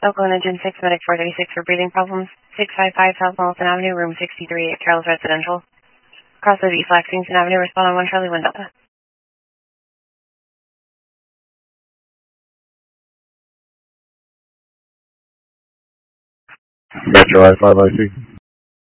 Oakland Engine 6, Medic 436 for breathing problems. 655 South Milton Avenue, room 63 at Carroll's Residential. Cross of East Lexington Avenue, respond on 1 Charlie 1 Delta. Metro I-5IC.